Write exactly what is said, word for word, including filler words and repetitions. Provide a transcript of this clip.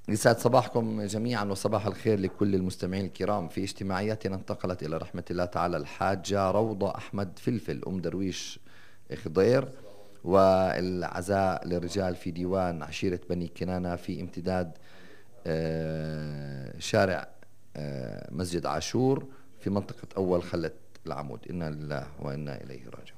يسعد صباحكم جميعا وصباح الخير لكل المستمعين الكرام. في اجتماعياتنا انتقلت إلى رحمة الله تعالى الحاجة روضة أحمد فلفل أم درويش خضير، والعزاء للرجال في ديوان عشيرة بني كنانة في امتداد آه، شارع آه، مسجد عاشور في منطقة أول خلة العمود. إنا لله وإنا إليه راجعون.